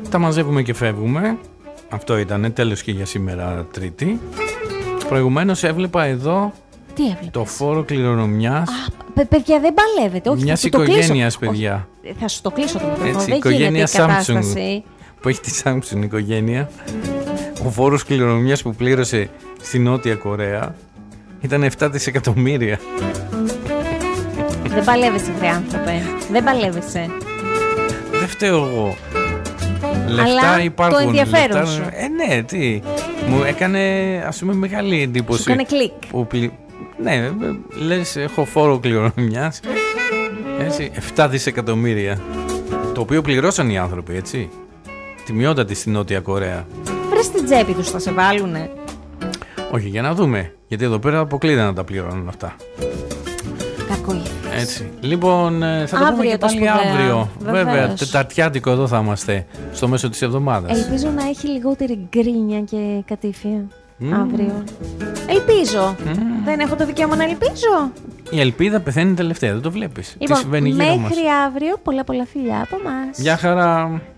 Τα μαζεύουμε και φεύγουμε. Αυτό ήταν τέλος και για σήμερα Τρίτη. Προηγουμένως έβλεπα εδώ το φόρο κληρονομιάς. Παιδιά, δεν παλεύετε. Όχι, μιας οικογένειας, παιδιά. Θα σου το κλείσω το μικρόφωνο. Δεν οικογένεια Samsung. Που έχει τη Samsung οικογένεια. Ο φόρος κληρονομιάς που πλήρωσε στη Νότια Κορέα ήταν 7 δισεκατομμύρια. Δεν παλεύεσαι, βρε άνθρωπε. Δεν παλεύεσαι. Δεν φταίω εγώ. Λεφτά αλλά υπάρχουν. Το ενδιαφέρον σου. Ναι, τι. Μου έκανε, ας πούμε, μεγάλη εντύπωση. Σου έκανε κλικ. Ναι, λες, έχω φόρο κληρονομιάς. Έτσι, 7 δισεκατομμύρια. Το οποίο πληρώσαν οι άνθρωποι, έτσι. Τιμιότατη στη Νότια Κορέα. Βρες στην τσέπη τους, θα σε βάλουνε. Όχι, για να δούμε. Γιατί εδώ πέρα αποκλείται να τα πληρώνουν αυτά. Κακοήθης. Έτσι. Λοιπόν, θα το πούμε και πάλι αύριο. Βέβαια, τεταρτιάτικο εδώ θα είμαστε στο μέσο της εβδομάδας. Ελπίζω να έχει λιγότερη γκρίνια και κατήφια αύριο. Ελπίζω. Δεν έχω το δικαίωμα να ελπίζω. Η ελπίδα πεθαίνει τελευταία, δεν το βλέπεις. Λοιπόν, τι συμβαίνει γύρω μας. Μέχρι αύριο, πολλά φιλιά από εμάς. Γεια χαρά.